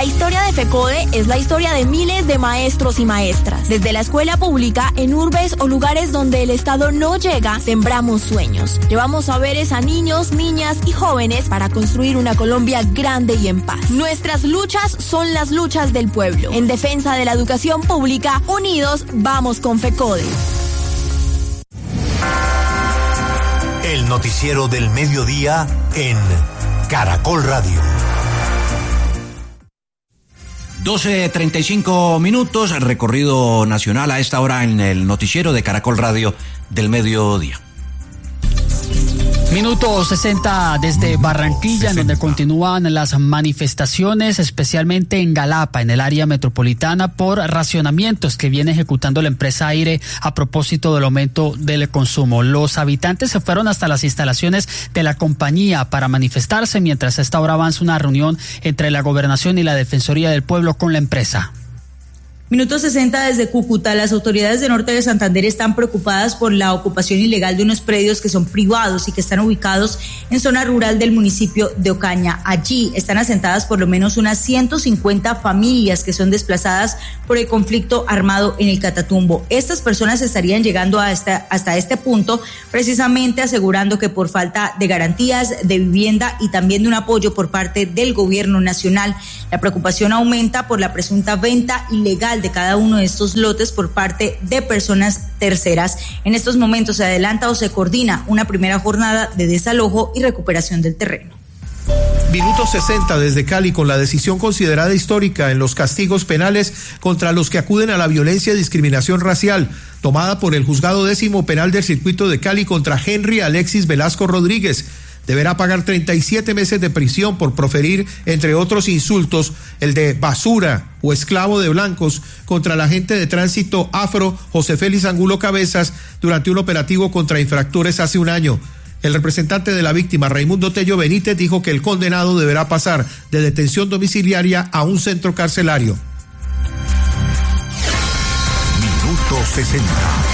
historia de FECODE es la historia de miles de maestros y maestras. Desde la escuela pública, en urbes o lugares donde el Estado no llega, sembramos sueños. Llevamos saberes a niños, niñas y jóvenes para construir una Colombia grande y en paz. Nuestras luchas son las luchas del pueblo. En defensa de la educación pública, unidos vamos con FECODE. El noticiero del mediodía en Caracol Radio. 12:35, recorrido nacional a esta hora en el noticiero de Caracol Radio del mediodía. Minuto 60 desde Barranquilla, en donde continúan las manifestaciones, especialmente en Galapa, en el área metropolitana, por racionamientos que viene ejecutando la empresa Aire a propósito del aumento del consumo. Los habitantes se fueron hasta las instalaciones de la compañía para manifestarse, mientras a esta hora avanza una reunión entre la Gobernación y la Defensoría del Pueblo con la empresa. Minuto 60 desde Cúcuta. Las autoridades de Norte de Santander están preocupadas por la ocupación ilegal de unos predios que son privados y que están ubicados en zona rural del municipio de Ocaña. Allí están asentadas por lo menos unas 150 familias que son desplazadas por el conflicto armado en el Catatumbo. Estas personas estarían llegando hasta este punto precisamente asegurando que por falta de garantías de vivienda y también de un apoyo por parte del gobierno nacional, la preocupación aumenta por la presunta venta ilegal de cada uno de estos lotes por parte de personas terceras. En estos momentos se adelanta o se coordina una primera jornada de desalojo y recuperación del terreno. Minuto 60 desde Cali, con la decisión considerada histórica en los castigos penales contra los que acuden a la violencia y discriminación racial, tomada por el Juzgado 10º Penal del Circuito de Cali contra Henry Alexis Velasco Rodríguez. Deberá pagar 37 meses de prisión por proferir, entre otros insultos, el de basura o esclavo de blancos contra el agente de tránsito afro José Félix Angulo Cabezas durante un operativo contra infractores hace un año. El representante de la víctima, Raimundo Tello Benítez, dijo que el condenado deberá pasar de detención domiciliaria a un centro carcelario. Minuto 60.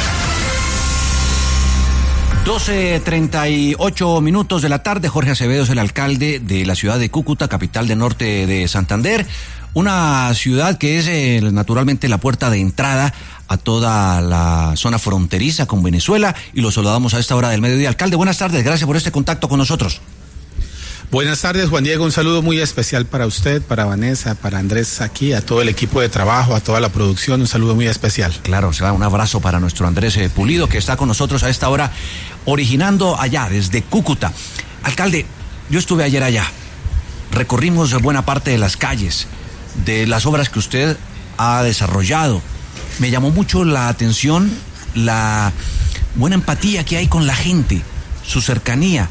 12:38 de la tarde. Jorge Acevedo es el alcalde de la ciudad de Cúcuta, capital del norte de Santander, una ciudad que es naturalmente la puerta de entrada a toda la zona fronteriza con Venezuela, y lo saludamos a esta hora del mediodía. Alcalde, buenas tardes, gracias por este contacto con nosotros. Buenas tardes, Juan Diego, un saludo muy especial para usted, para Vanessa, para Andrés aquí, a todo el equipo de trabajo, a toda la producción, un saludo muy especial. Claro, será un abrazo para nuestro Andrés Pulido, que está con nosotros a esta hora, originando allá, desde Cúcuta. Alcalde, yo estuve ayer allá, recorrimos buena parte de las calles, de las obras que usted ha desarrollado. Me llamó mucho la atención la buena empatía que hay con la gente, su cercanía,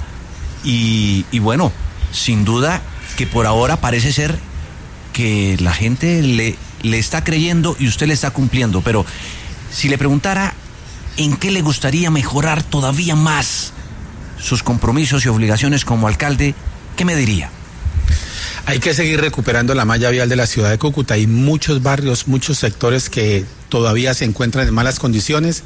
y bueno, sin duda que por ahora parece ser que la gente le está creyendo y usted le está cumpliendo. Pero si le preguntara en qué le gustaría mejorar todavía más sus compromisos y obligaciones como alcalde, ¿qué me diría? Hay que seguir recuperando la malla vial de la ciudad de Cúcuta. Hay muchos barrios, muchos sectores que todavía se encuentran en malas condiciones.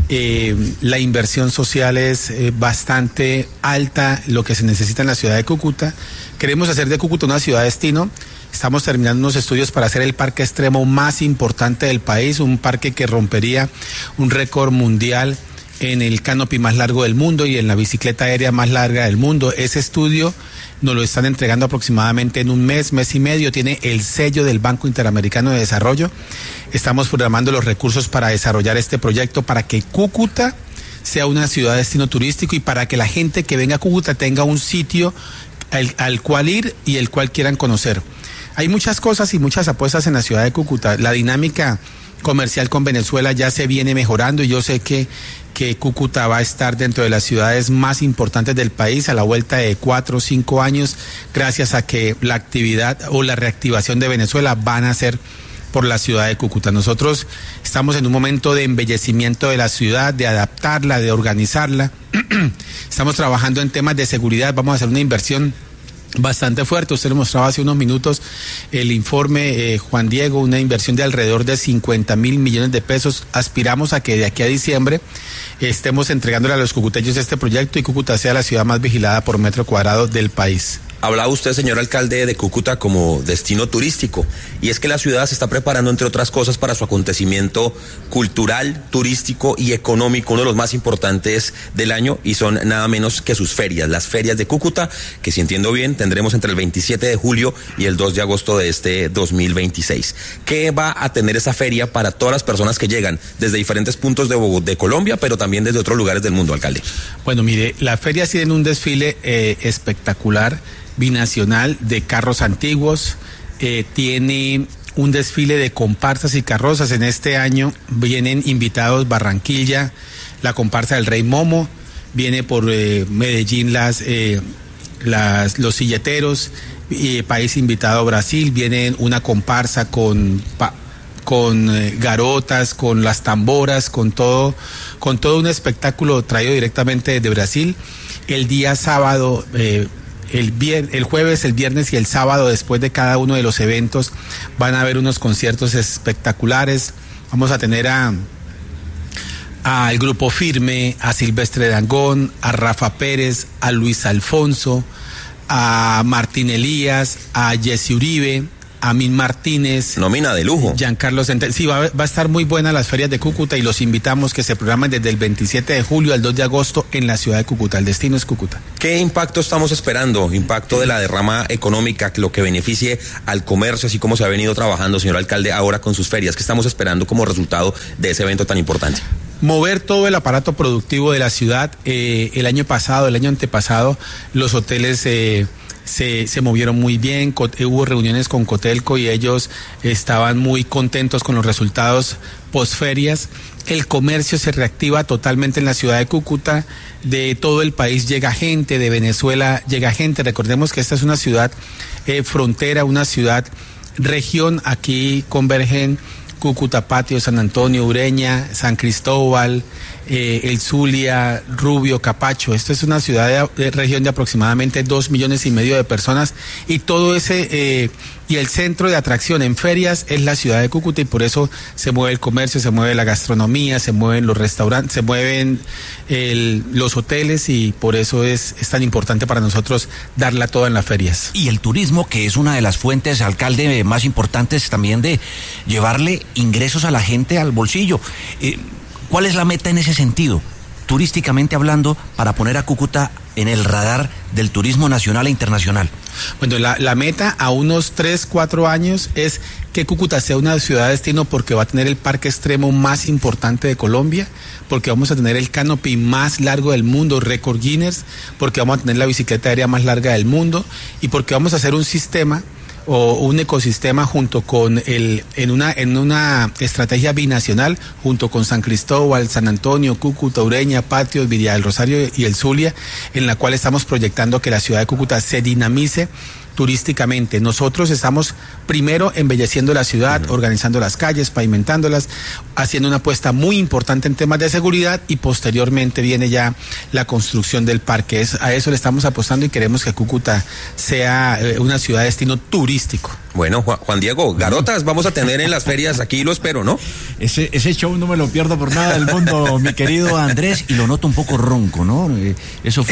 La inversión social es bastante alta, lo que se necesita en la ciudad de Cúcuta. Queremos hacer de Cúcuta una ciudad destino. Estamos terminando unos estudios para hacer el parque extremo más importante del país, un parque que rompería un récord mundial en el canopy más largo del mundo y en la bicicleta aérea más larga del mundo. Ese estudio nos lo están entregando aproximadamente en un mes, mes y medio. Tiene el sello del Banco Interamericano de Desarrollo. Estamos programando los recursos para desarrollar este proyecto para que Cúcuta sea una ciudad destino turístico y para que la gente que venga a Cúcuta tenga un sitio al cual ir y el cual quieran conocer. Hay muchas cosas y muchas apuestas en la ciudad de Cúcuta. La dinámica comercial con Venezuela ya se viene mejorando y yo sé que Cúcuta va a estar dentro de las ciudades más importantes del país a la vuelta de 4 o 5 años, gracias a que la actividad o la reactivación de Venezuela van a ser por la ciudad de Cúcuta. Nosotros estamos en un momento de embellecimiento de la ciudad, de adaptarla, de organizarla. Estamos trabajando en temas de seguridad, vamos a hacer una inversión bastante fuerte. Usted le mostraba hace unos minutos el informe, Juan Diego, una inversión de alrededor de 50.000 millones de pesos. Aspiramos a que de aquí a diciembre estemos entregándole a los cucuteños este proyecto y Cúcuta sea la ciudad más vigilada por metro cuadrado del país. Hablaba usted, señor alcalde, de Cúcuta como destino turístico, y es que la ciudad se está preparando, entre otras cosas, para su acontecimiento cultural, turístico y económico, uno de los más importantes del año, y son nada menos que sus ferias, las ferias de Cúcuta, que si entiendo bien, tendremos entre el 27 de julio y el 2 de agosto de este 2026. ¿Qué va a tener esa feria para todas las personas que llegan desde diferentes puntos de Colombia, pero también desde otros lugares del mundo, alcalde? Bueno, mire, la feria tiene un desfile espectacular, binacional, de carros antiguos, tiene un desfile de comparsas y carrozas. En este año vienen invitados Barranquilla, la comparsa del Rey Momo, viene por Medellín los silleteros, país invitado Brasil, viene una comparsa con garotas, con las tamboras, con todo un espectáculo traído directamente desde Brasil. El día sábado, el jueves, el viernes y el sábado, después de cada uno de los eventos, van a haber unos conciertos espectaculares. Vamos a tener al Grupo Firme, a Silvestre Dangond, a Rafa Pérez, a Luis Alfonso, a Martín Elías, a Jesse Uribe, a Min Martínez. Nómina de lujo. Giancarlo Centeno. Sí, va a estar muy buena las ferias de Cúcuta, y los invitamos que se programen desde el 27 de julio al 2 de agosto en la ciudad de Cúcuta. El destino es Cúcuta. ¿Qué impacto estamos esperando? Impacto de la derrama económica, lo que beneficie al comercio, así como se ha venido trabajando, señor alcalde, ahora con sus ferias. ¿Qué estamos esperando como resultado de ese evento tan importante? Mover todo el aparato productivo de la ciudad. El año antepasado, los hoteles se movieron muy bien, hubo reuniones con Cotelco y ellos estaban muy contentos con los resultados postferias. El comercio se reactiva totalmente en la ciudad de Cúcuta. De todo el país llega gente, de Venezuela llega gente. Recordemos que esta es una ciudad frontera, una ciudad región. Aquí convergen Cúcuta, Patio, San Antonio, Ureña, San Cristóbal, El Zulia, Rubio, Capacho. Esta es una ciudad de región de aproximadamente 2,5 millones de personas, y todo ese y el centro de atracción en ferias es la ciudad de Cúcuta, y por eso se mueve el comercio, se mueve la gastronomía, se mueven los restaurantes, se mueven los hoteles, y por eso es tan importante para nosotros darla toda en las ferias. Y el turismo, que es una de las fuentes, alcalde, más importantes también de llevarle ingresos a la gente al bolsillo. ¿Cuál es la meta en ese sentido, turísticamente hablando, para poner a Cúcuta en el radar del turismo nacional e internacional? Bueno, la meta a unos 3-4 años es que Cúcuta sea una ciudad destino, porque va a tener el parque extremo más importante de Colombia, porque vamos a tener el canopy más largo del mundo, récord Guinness, porque vamos a tener la bicicleta aérea más larga del mundo, y porque vamos a hacer un sistema o un ecosistema junto con en una estrategia binacional, junto con San Cristóbal, San Antonio, Cúcuta, Ureña, Patios, Villa del Rosario y el Zulia, en la cual estamos proyectando que la ciudad de Cúcuta se dinamice turísticamente. Nosotros estamos primero embelleciendo la ciudad, organizando las calles, pavimentándolas, haciendo una apuesta muy importante en temas de seguridad, y posteriormente viene ya la construcción del parque. A eso le estamos apostando, y queremos que Cúcuta sea una ciudad de destino turístico. Bueno, Juan Diego, garotas vamos a tener en las ferias, aquí lo espero, ¿no? Ese show no me lo pierdo por nada del mundo, mi querido Andrés, y lo noto un poco ronco, ¿no? Es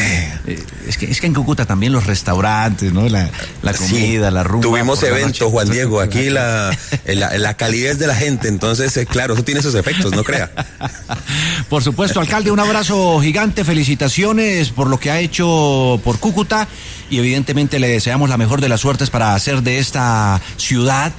que en Cúcuta también los restaurantes, ¿no? La comida, sí, la rumba. Tuvimos evento, Juan Diego, aquí la calidez de la gente, entonces, claro, eso tiene sus efectos, no crea. Por supuesto, alcalde, un abrazo gigante, felicitaciones por lo que ha hecho por Cúcuta, y evidentemente le deseamos la mejor de las suertes para hacer de esta ciudad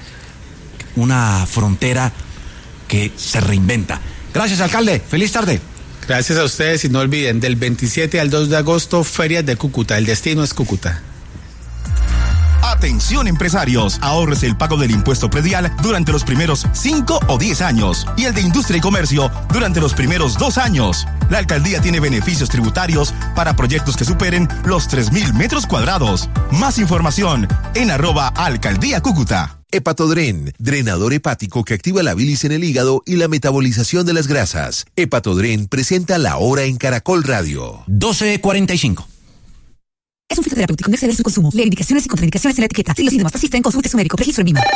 una frontera que se reinventa. Gracias, alcalde, feliz tarde. Gracias a ustedes, y no olviden, del 27 al 2 de agosto, ferias de Cúcuta, el destino es Cúcuta. Atención empresarios, ahorres el pago del impuesto predial durante los primeros 5 o 10 años y el de industria y comercio durante los primeros 2 años. La alcaldía tiene beneficios tributarios para proyectos que superen los 3,000 metros cuadrados. Más información en @alcaldía Cúcuta. Hepatodren, drenador hepático que activa la bilis en el hígado y la metabolización de las grasas. Hepatodren presenta La Hora en Caracol Radio. 12:45. Es un fitoterapéutico, no exceder su consumo. Lee indicaciones y contraindicaciones en la etiqueta. Si los síntomas persisten, consulte a su médico. Registro en Lima.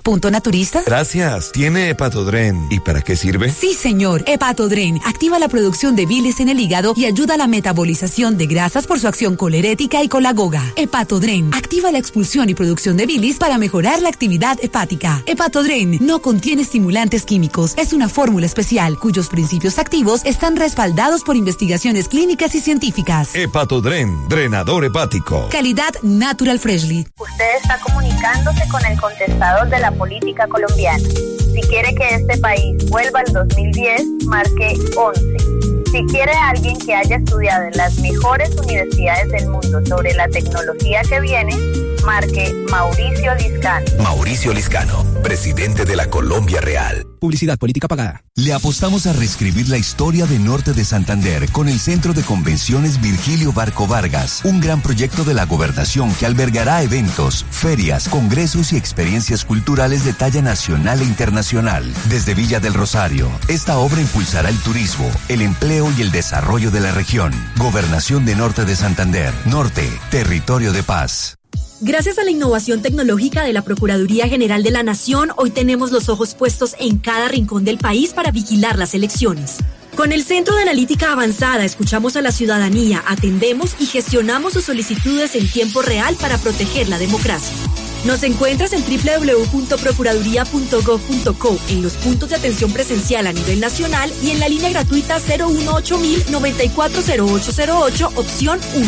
Punto Naturista. Gracias. ¿Tiene Hepatodren? ¿Y para qué sirve? Sí, señor. Hepatodren activa la producción de bilis en el hígado y ayuda a la metabolización de grasas por su acción colerética y colagoga. Hepatodren activa la expulsión y producción de bilis para mejorar la actividad hepática. Hepatodren no contiene estimulantes químicos. Es una fórmula especial cuyos principios activos están respaldados por investigaciones clínicas y científicas. Hepatodren, drenador hepático. Calidad Natural Freshly. Usted está comunicándose con el contestador de la política colombiana. Si quiere que este país vuelva al 2010, marque 11. Si quiere a alguien que haya estudiado en las mejores universidades del mundo sobre la tecnología que viene, marque Mauricio Liscano. Mauricio Liscano, presidente de la Colombia Real. Publicidad política pagada. Le apostamos a reescribir la historia de Norte de Santander con el Centro de Convenciones Virgilio Barco Vargas, un gran proyecto de la gobernación que albergará eventos, ferias, congresos y experiencias culturales de talla nacional e internacional. Desde Villa del Rosario, esta obra impulsará el turismo, el empleo y el desarrollo de la región. Gobernación de Norte de Santander. Norte, territorio de paz. Gracias a la innovación tecnológica de la Procuraduría General de la Nación, hoy tenemos los ojos puestos en cada rincón del país para vigilar las elecciones. Con el Centro de Analítica Avanzada escuchamos a la ciudadanía, atendemos y gestionamos sus solicitudes en tiempo real para proteger la democracia. Nos encuentras en www.procuraduría.gov.co, en los puntos de atención presencial a nivel nacional y en la línea gratuita 018-094-0808, opción 1.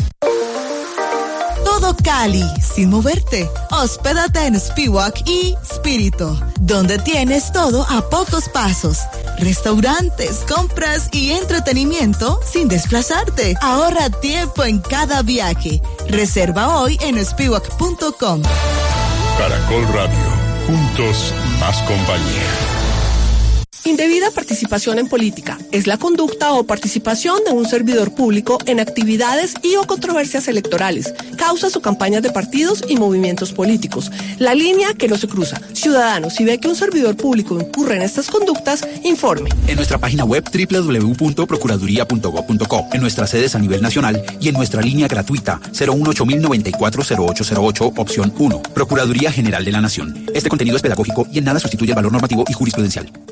Todo Cali, sin moverte. Hospédate en Spiwak y Spirito, donde tienes todo a pocos pasos. Restaurantes, compras y entretenimiento sin desplazarte. Ahorra tiempo en cada viaje. Reserva hoy en spiwak.com. Caracol Radio, juntos más compañía. Indebida participación en política es la conducta o participación de un servidor público en actividades y o controversias electorales, causas o campañas de partidos y movimientos políticos. La línea que no se cruza. Ciudadano, si ve que un servidor público incurre en estas conductas, informe. En nuestra página web www.procuraduría.gov.co, en nuestras sedes a nivel nacional y en nuestra línea gratuita 018-094-0808, opción 1. Procuraduría General de la Nación. Este contenido es pedagógico y en nada sustituye el valor normativo y jurisprudencial.